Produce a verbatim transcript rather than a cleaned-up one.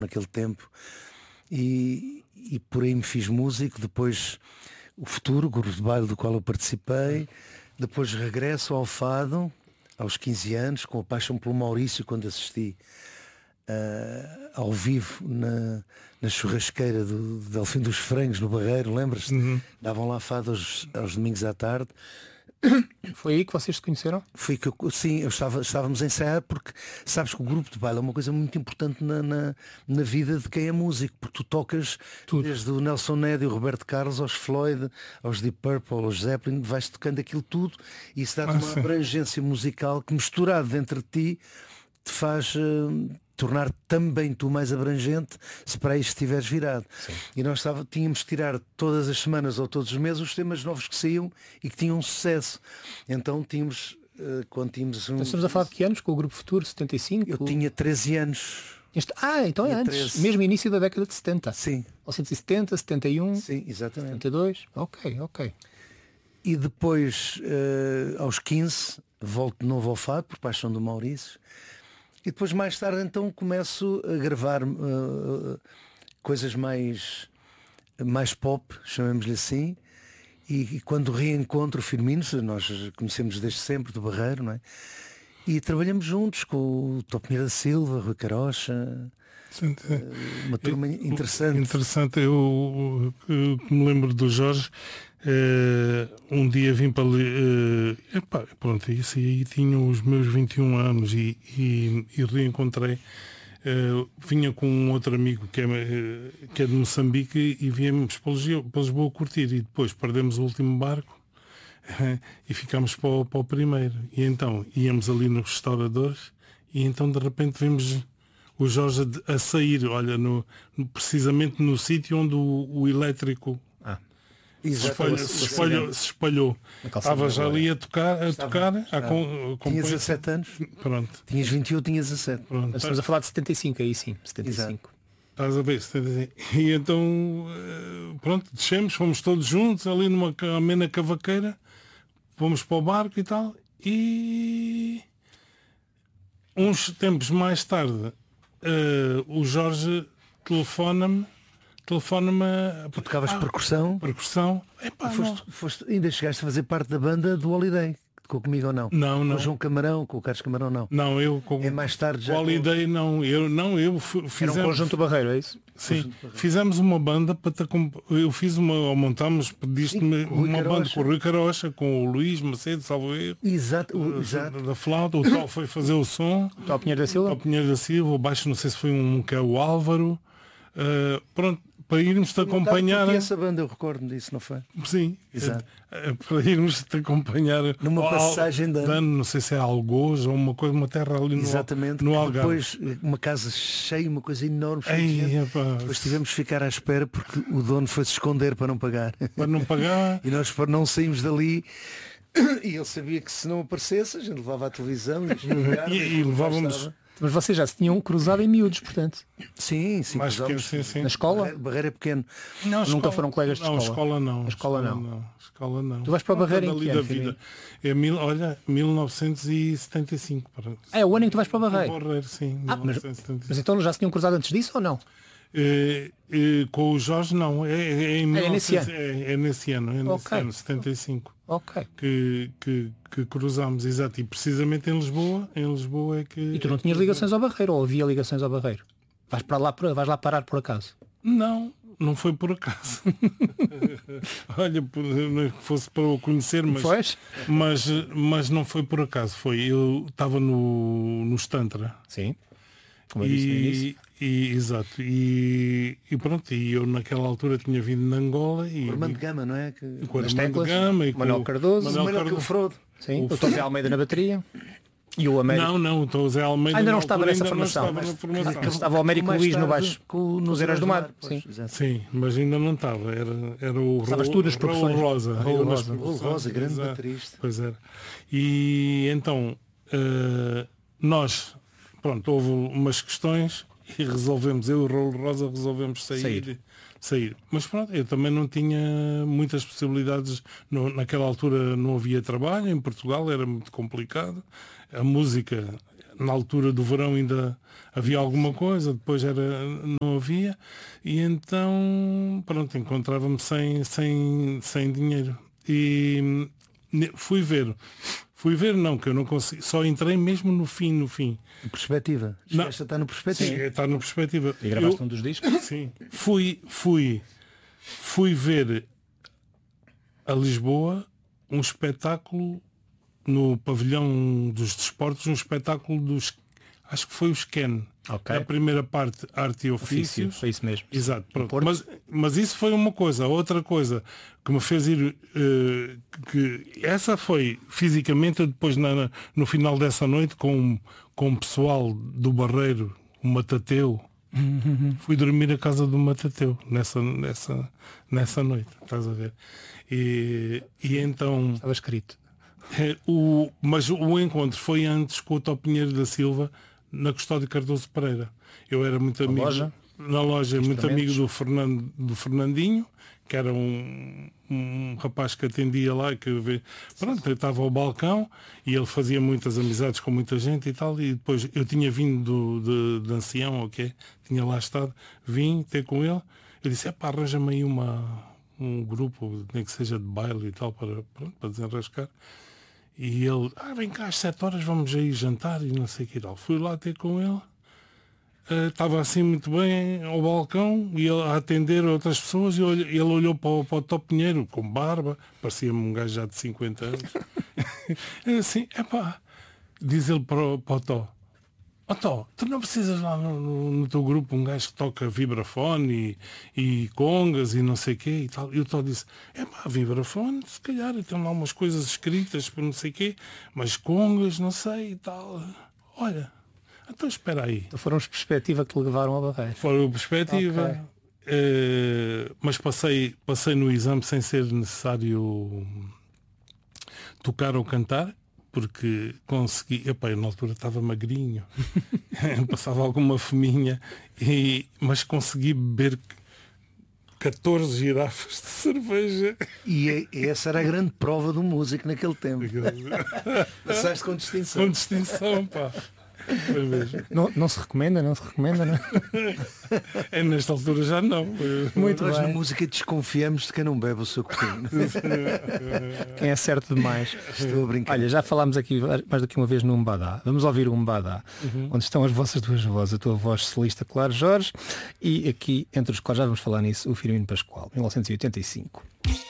naquele tempo. E, e por aí me fiz músico. Depois o Futuro, o grupo de baile do qual eu participei. Depois regresso ao fado aos quinze anos, com a paixão pelo Maurício, quando assisti uh, ao vivo na, na churrasqueira do, do Delfim dos Frangos, no Barreiro, lembras-te? Uhum. Davam lá fado aos, aos domingos à tarde. Foi aí que vocês se conheceram? Foi que eu, sim, eu estava, estávamos a ensaiar, porque sabes que o grupo de baile é uma coisa muito importante na, na, na vida de quem é músico, porque tu tocas tudo, desde o Nelson Ned e o Roberto Carlos aos Floyd, aos Deep Purple, aos Zeppelin, vais tocando aquilo tudo e isso dá-te ah, uma sim. abrangência musical que, misturado dentro de ti, te faz uh, tornar também tu mais abrangente se para aí estiveres virado. Sim. E nós estava, tínhamos de tirar todas as semanas ou todos os meses os temas novos que saíam e que tinham sucesso. Então tínhamos, uh, quando tínhamos um... Então, estamos a falar de que anos com o Grupo Futuro? setenta e cinco? Eu tinha treze anos. Este... Ah, então é Tinha antes, treze. mesmo início da década de setenta. Sim. mil novecentos e setenta, setenta e um, Sim, exatamente. setenta e dois. Ok, ok. E depois, uh, aos quinze, volto de novo ao fado, por paixão do Maurício. E depois, mais tarde, então, começo a gravar uh, coisas mais, mais pop, chamemos-lhe assim. E, e quando reencontro o Firmino, nós conhecemos desde sempre, do Barreiro, não é? E trabalhamos juntos com o Topinheiro da Silva, Rui Carocha, Sim, sim. uh, uma turma interessante. Interessante, eu, eu, eu me lembro do Jorge. Uh, um dia vim para ali, uh, epá, pronto, isso aí tinha os meus vinte e um anos e, e, e reencontrei, uh, vinha com um outro amigo que é, uh, que é de Moçambique e viemos para Lisboa, para Lisboa curtir e depois perdemos o último barco uh, e ficámos para o, para o primeiro e então íamos ali nos restauradores e então de repente vimos o Jorge a, a sair, olha, no, no, precisamente no sítio onde o, o elétrico Se espalhou, se espalhou, se espalhou. Estava já ali a tocar, a Estava, tocar a estava. com, com Tinha dezassete anos. Pronto. Tinhas vinte e um, tinhas dezassete. Pronto. Estamos a falar de setenta e cinco aí sim, setenta e cinco. Estás a ver? E então, pronto, descemos, fomos todos juntos ali numa amena cavaqueira, fomos para o barco e tal, e uns tempos mais tarde uh, o Jorge telefona-me telefona-me a... Tu tocavas ah, percussão? Percussão. Epá, foste, foste, ainda chegaste a fazer parte da banda do Holiday, que tocou comigo ou não? Não, não. Com o João Camarão, com o Carlos Camarão, não. Não, eu com é mais tarde já. O Holiday com... não, eu não, eu fizemos... Era um conjunto Barreiro, é isso? Sim, fizemos uma banda para te eu fiz uma, ou montámos, pediste-me uma banda com o Rui Carocha, com o Luís Macedo, salvo erro. Exato, o, da, exato. Da flauta, o tal foi fazer o som. O tal Pinheiro da Silva? O tal Pinheiro da Silva, o baixo não sei se foi um que é o Álvaro. Uh, pronto, para irmos-te acompanhar. Essa banda, eu recordo-me disso, não foi? Sim, exato. Uh, para irmos-te acompanhar numa passagem de ano, não sei se é Algoz ou uma coisa, uma terra ali no, exatamente, no Algarve. Depois uma casa cheia, uma coisa enorme. Ei, de depois tivemos de ficar à espera porque o dono foi-se esconder para não pagar. Para não pagar. E nós para não saímos dali. E ele sabia que se não aparecesse, a gente levava a televisão e, e, e levávamos. Mas vocês já se tinham cruzado em miúdos, portanto. Sim, sim. Mais pequeno, sim, sim. Na escola? Barreira, Barreira é pequeno. Não, Nunca escola, foram colegas de não, escola? Escola não. A escola, escola não. não. Escola não. Tu vais para o Barreira em que da vida. É mil, olha, mil novecentos e setenta e cinco. É o ano em que tu vais para o Barreiro? Barreiro, sim. Ah, mas, mas então já se tinham cruzado antes disso ou não? É, é, com o Jorge não. É, é, em é, nesse ano. É, é nesse ano, é nesse okay. ano, setenta e cinco. Ok. Que, que, que cruzámos, exato. E precisamente em Lisboa, em Lisboa é que. E tu não tinhas ligações ao Barreiro, ou havia ligações ao Barreiro? Vais para lá, vais lá parar por acaso? Não, não foi por acaso. Olha, não fosse para eu conhecer, mas, mas, mas não foi por acaso. Foi, eu estava no, no Tantra. Sim. Como eu e, disse no início. E, exato, e, e pronto, e eu naquela altura tinha vindo de Angola e o Armando Gama, não é? Que... Com o Armando Gama e Manuel com Cardoso, Manuel Cardoso, o Frodo. Sim, o, o José Almeida na bateria. E o Américo. Não, não, o José Almeida ainda não estava nessa formação. Estava, na formação. Mas, estava o Américo Luís no baixo, com, nos Heróis do Mar. Sim. Sim, mas ainda não estava. Era, era o Estavas tu nas Raul Rosa. Raul Rosa, Raul Rosa, grande baterista. Pois era. E então, uh, nós, pronto, houve umas questões e resolvemos, eu e o Raul Rosa resolvemos sair, sair. sair. Mas pronto, eu também não tinha muitas possibilidades. No, naquela altura não havia trabalho em Portugal, era muito complicado. A música na altura do verão ainda havia alguma coisa, depois era, não havia, e então pronto, encontrava-me sem, sem, sem dinheiro. E fui ver. Fui ver não, que eu não consegui. Só entrei mesmo no fim, no fim. Perspectiva. Esta está no Perspectiva. Sim, está no Perspectiva. E gravaste eu, um dos discos? Sim. Fui, fui, fui ver a Lisboa um espetáculo no pavilhão dos desportos, um espetáculo dos, acho que foi o Scan. Okay. Na primeira parte, arte e ofícios. Ofício, foi isso mesmo. Exato, pronto. Mas, mas isso foi uma coisa. A outra coisa que me fez ir, uh, que essa foi fisicamente, depois na, no final dessa noite, com, com o pessoal do Barreiro, o Matateu, fui dormir à casa do Matateu nessa, nessa, nessa noite, estás a ver? E, e então... Estava escrito. É, o, mas o encontro foi antes com o Tó Pinheiro da Silva na Custódio Cardoso Pereira. Eu era muito amigo loja? na loja, muito amigo do, Fernando, do Fernandinho, que era um, um rapaz que atendia lá, que pronto, eu estava ao balcão e ele fazia muitas amizades com muita gente e tal, e depois eu tinha vindo do, de, de ancião, ok? Tinha lá estado, vim ter com ele, eu disse, é pá, arranja-me aí uma, um grupo, nem que seja de baile e tal, para, pronto, para desenrascar. E ele, ah, vem cá às sete horas, vamos aí jantar e não sei o que tal. Fui lá ter com ele, estava uh, assim muito bem ao balcão e ele a atender outras pessoas e ele, ele olhou para o, para o Tó Pinheiro com barba, parecia-me um gajo já de cinquenta anos. Eu assim, epá, diz ele para o, para o Tó, ó Tó, tu não precisas lá no, no, no teu grupo um gajo que toca vibrafone e, e congas e não sei o quê e tal. E o Tó disse, é pá, vibrafone, se calhar, tem lá umas coisas escritas por não sei o quê, mas congas, não sei e tal. Olha, então espera aí. Então foram os Perspectiva que te levaram ao Barreiro. Foram Perspectiva, okay. uh, mas passei, passei no exame sem ser necessário tocar ou cantar. Porque consegui, epá, eu na altura estava magrinho, passava alguma fominha, e, mas consegui beber catorze girafas de cerveja. E essa era a grande prova do músico naquele tempo. Passaste com distinção. Com distinção, pá. Não, não se recomenda, não se recomenda, não? É, nesta altura já não. Muito Nós bem. na música desconfiamos de quem não bebe o seu copinho. Quem é certo demais. Estou a brincar. Olha, já falámos aqui mais do que uma vez no Umbadá. Vamos ouvir o Umbadá, uhum. onde estão as vossas duas vozes, a tua voz solista, Claro Jorge, e aqui, entre os quais já vamos falar nisso, o Firmino Pascoal, mil novecentos e oitenta e cinco.